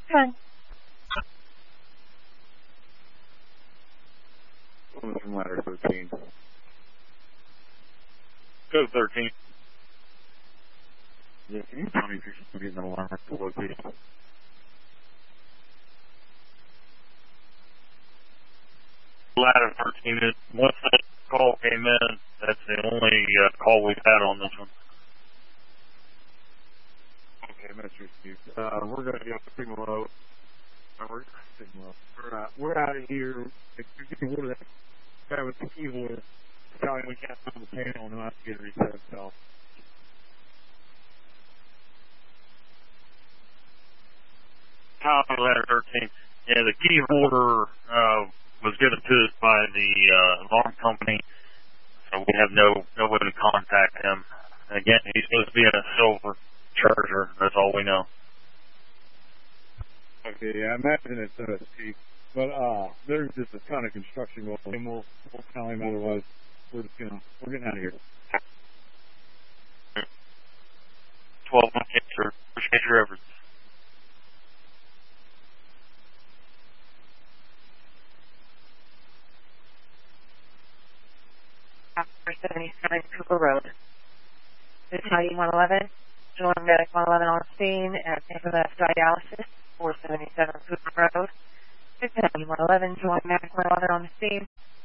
10. From ladder 13. Go 13. Yeah, can you tell me if you're getting an alarm at the location? Ladder 13 is, once that call came in, that's the only call we've had on this one. Okay, Mr. Steve. We're going to go to Signal Low. We're out of here. If you can order that guy with the keyboard, tell him we can't find the panel and he'll have to get it reset himself. Copy ladder 13. Yeah, the key holder was given to us by the alarm company, so we have no way to contact him. Again, he's supposed to be in a silver Charger. That's all we know. Okay, yeah, I imagine it's Steve. But there's just a ton of construction going on, and we'll tell him otherwise. We're getting out of here. 12 answer. Appreciate your efforts. After 77 Cooper Road. Battalion 111, join Medic 111 on scene at FMS Dialysis, 477 Cooper Road. Battalion 111, join Medic 111 on the scene